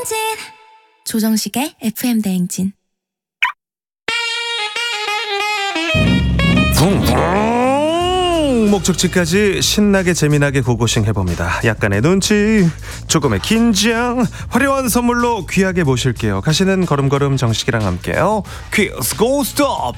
조정식의 FM 대행진. 목적지까지 신나게 재미나게 고고싱 해봅니다. 약간의 눈치, 조금의 긴장, 화려한 선물로 귀하게 모실게요. 가시는 걸음걸음 정식이랑 함께요. 퀴즈 고스톱.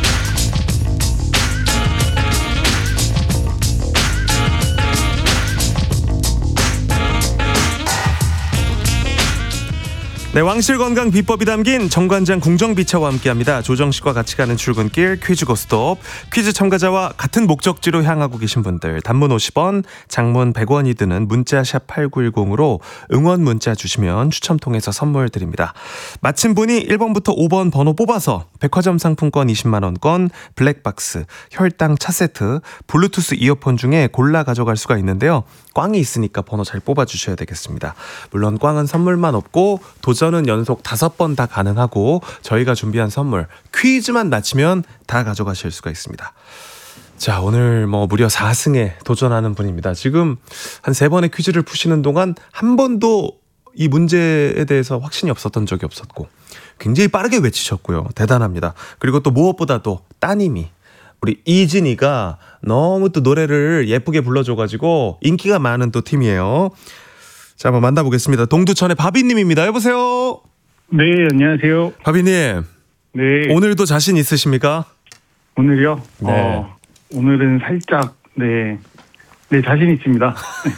네, 왕실 건강 비법이 담긴 정관장 궁정비차와 함께합니다. 조정식과 같이 가는 출근길 퀴즈 고스톱. 퀴즈 참가자와 같은 목적지로 향하고 계신 분들 단문 50원, 장문 100원이 드는 문자 샵 8910으로 응원 문자 주시면 추첨 통해서 선물 드립니다. 마친 분이 1번부터 5번 번호 뽑아서 백화점 상품권 20만원권, 블랙박스, 혈당 차세트, 블루투스 이어폰 중에 골라 가져갈 수가 있는데요. 꽝이 있으니까 번호 잘 뽑아주셔야 되겠습니다. 물론 꽝은 선물만 없고 도전은 연속 5번 다 가능하고 저희가 준비한 선물 퀴즈만 맞히면 다 가져가실 수가 있습니다. 자, 오늘 무려 4승에 도전하는 분입니다. 지금 한 3번의 퀴즈를 푸시는 동안 한 번도 이 문제에 대해서 확신이 없었던 적이 없었고 굉장히 빠르게 외치셨고요. 대단합니다. 그리고 또 무엇보다도 따님이 우리 이진이가 너무 또 노래를 예쁘게 불러줘가지고 인기가 많은 또 팀이에요. 자, 한번 만나보겠습니다. 동두천의 바비님입니다. 여보세요. 네, 안녕하세요. 바비님. 네. 오늘도 자신 있으십니까? 오늘요? 네. 오늘은 살짝 자신 있습니다.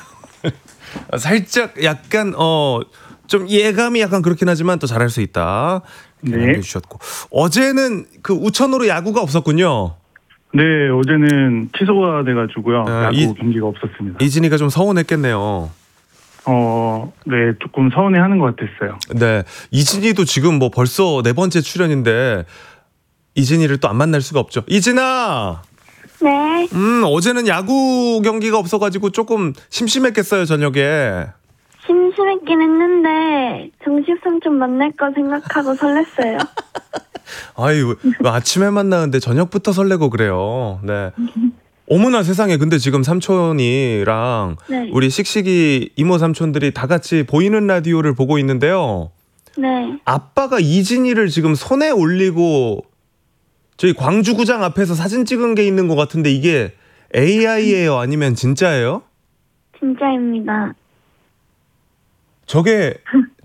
살짝 약간 좀 예감이 약간 그렇긴 하지만 또 잘할 수 있다. 네. 남겨주셨고 어제는 그 우천으로 야구가 없었군요. 네, 어제는 취소가 돼가지고요. 야구 경기가 없었습니다. 이진이가 좀 서운했겠네요. 네, 조금 서운해하는 것 같았어요. 네, 이진이도 지금 벌써 4번째 출연인데 이진이를 또 안 만날 수가 없죠. 이진아. 네. 어제는 야구 경기가 없어가지고 조금 심심했겠어요, 저녁에. 심심했긴 했는데 정식 삼촌 만날 거 생각하고 설렜어요. 아유, 아침에 만나는데 저녁부터 설레고 그래요. 네. 어머나 세상에. 근데 지금 삼촌이랑 네. 우리 씩씩이 이모 삼촌들이 다 같이 보이는 라디오를 보고 있는데요. 네. 아빠가 이진이를 지금 손에 올리고 저희 광주구장 앞에서 사진 찍은 게 있는 것 같은데 이게 AI예요? 아니면 진짜예요? 진짜입니다. 저게